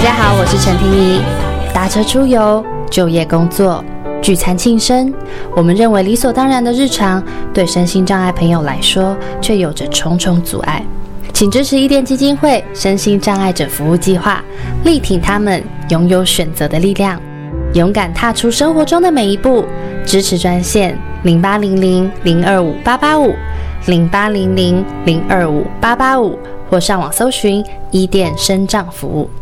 家好，我是陈婷怡。搭车出游、就业工作、聚餐庆生，我们认为理所当然的日常，对身心障碍朋友来说，却有着重重阻碍。请支持伊甸基金会身心障碍者服务计划，力挺他们拥有选择的力量，勇敢踏出生活中的每一步。支持专线0800-025-885 0800-025-885，或上网搜寻伊甸身障服务。